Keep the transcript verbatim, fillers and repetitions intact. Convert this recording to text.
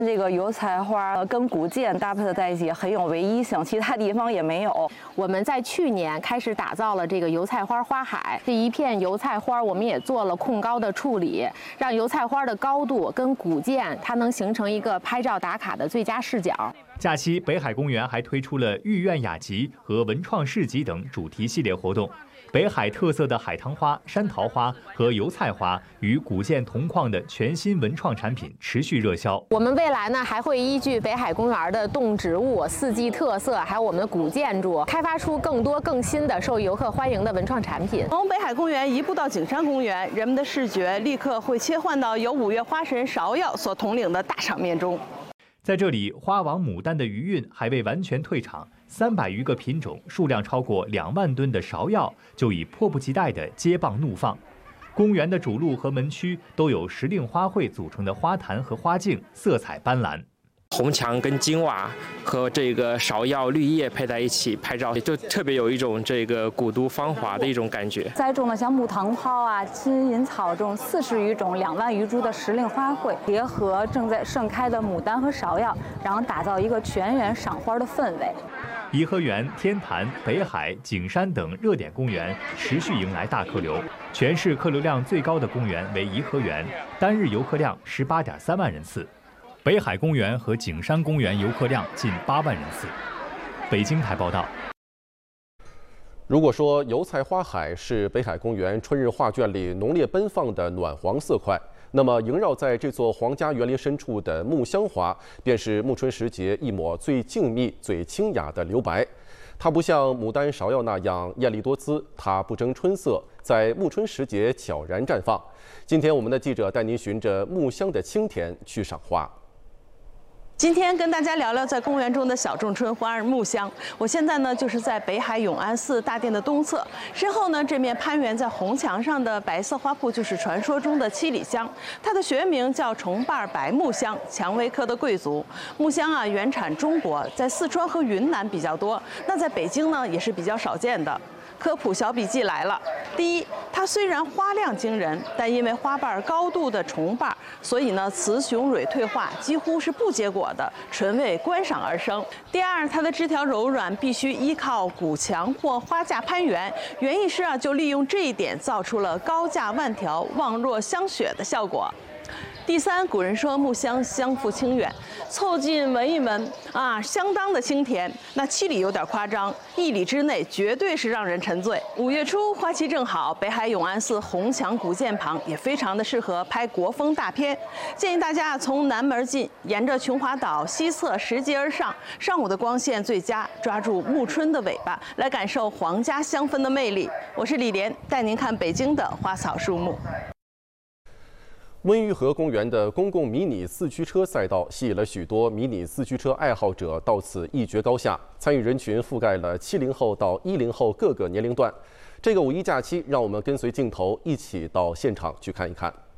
这个油菜花跟古建搭配在一起很有唯一性，其他地方也没有。 我们在去年开始打造了这个油菜花花海，这一片油菜花我们也做了控高的处理，让油菜花的高度跟古建它能形成一个拍照打卡的最佳视角。 假期北海公园还推出了御苑雅集和文创市集等主题系列活动。北海特色的海棠花、山桃花和油菜花与古建同框的全新文创产品持续热销。 我们未来呢还会依据北海公园的动植物、四季特色，还有我们的古建筑，开发出更多更新的受游客欢迎的文创产品。 从北海公园移步到景山公园，人们的视觉立刻会切换到由五岳花神芍药所统领的大场面中。 在这里，花王牡丹的余韵还未完全退场。三百余个品种、数量超过两万吨的芍药就已迫不及待地接棒怒放。公园的主路和门区都有时令花卉组成的花坛和花径，色彩斑斓。 红墙跟金瓦和这个芍药绿叶配在一起拍照，就特别有一种这个古都芳华的一种感觉。 栽种了像木藤蒿啊、金银草这种四十余种、两万余株的时令花卉，结合正在盛开的牡丹和芍药，然后打造一个全园赏花的氛围。 颐和园、天坛、北海、景山等热点公园持续迎来大客流，全市客流量最高的公园为颐和园，单日游客量十八点三万人次。北海公园和景山公园游客量近八万人次。北京台报道。 如果说油菜花海是北海公园春日画卷里浓烈奔放的暖黄色块，那么萦绕在这座皇家园林深处的木香花，便是暮春时节一抹最静谧、最清雅的留白。它不像牡丹、芍药那样艳丽多姿，它不争春色，在暮春时节悄然绽放。今天我们的记者带您循着木香的清甜去赏花。 今天跟大家聊聊在公园中的小众春花木香。我现在呢就是在北海永安寺大殿的东侧，身后呢这面攀援在红墙上的白色花圃就是传说中的七里香，它的学名叫重瓣白木香，蔷薇科的贵族木香啊，原产中国，在四川和云南比较多，那在北京呢也是比较少见的。科普小笔记来了。第一，它虽然花量惊人，但因为花瓣高度的重瓣，所以呢雌雄蕊退化，几乎是不结果的，纯为观赏而生。第二，它的枝条柔软，必须依靠骨墙或花架攀援。园艺师啊就利用这一点，造出了高架万条、望若香雪的效果。第三，古人说木香香附清远，凑近闻一闻啊，相当的清甜。那七里有点夸张，一里之内绝对是让人沉醉。五月初花期正好，北海永安寺红墙古建旁也非常的适合拍国风大片。建议大家从南门进，沿着琼华岛西侧拾级而上，上午的光线最佳，抓住暮春的尾巴，来感受皇家香氛的魅力。我是李莲，带您看北京的花草树木。 温榆河公园的公共迷你四驱车赛道吸引了许多迷你四驱车爱好者到此一决高下，参与人群覆盖了七零后到一零后各个年龄段。这个五一假期，让我们跟随镜头一起到现场去看一看。